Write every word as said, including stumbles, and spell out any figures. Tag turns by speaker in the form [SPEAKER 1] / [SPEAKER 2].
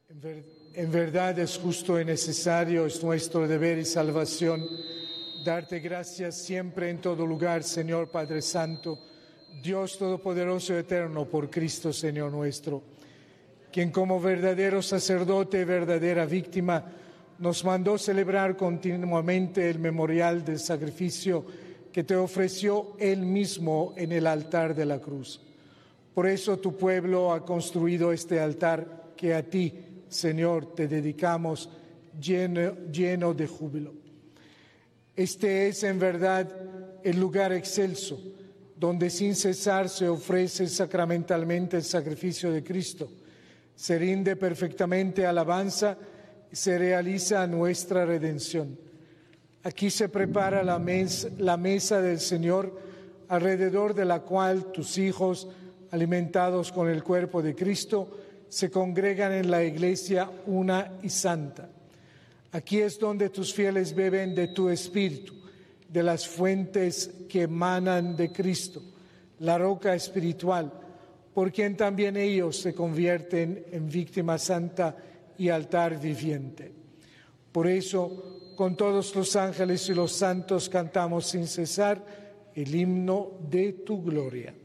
[SPEAKER 1] En, ver, en verdad es justo y necesario, es nuestro deber y salvación, darte gracias siempre en todo lugar, Señor Padre Santo, Dios Todopoderoso y Eterno, por Cristo, Señor nuestro, quien como verdadero sacerdote y verdadera víctima nos mandó celebrar continuamente el memorial del sacrificio que te ofreció Él mismo en el altar de la cruz. Por eso tu pueblo ha construido este altar que a ti, Señor, te dedicamos lleno, lleno de júbilo. Este es en verdad el lugar excelso donde sin cesar se ofrece sacramentalmente el sacrificio de Cristo, se rinde perfectamente alabanza y se realiza nuestra redención. Aquí se prepara la, mes, la mesa del Señor, alrededor de la cual tus hijos, alimentados con el cuerpo de Cristo, se congregan en la Iglesia una y santa. Aquí es donde tus fieles beben de tu Espíritu, de las fuentes que emanan de Cristo, la roca espiritual, por quien también ellos se convierten en víctima santa y altar viviente. Por eso, con todos los ángeles y los santos cantamos sin cesar el himno de tu gloria.